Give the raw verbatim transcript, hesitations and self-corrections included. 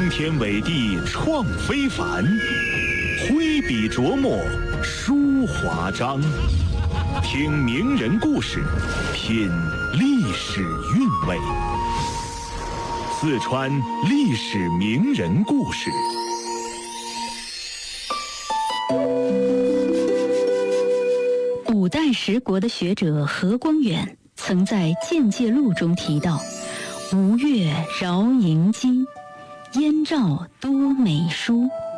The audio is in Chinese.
天伟地创非凡，挥笔琢磨书华章。听名人故事，品历史韵味。四川历史名人故事。 五代十国的学者何光远曾在《见介录》中提到：吴越饶营基，燕赵多美书。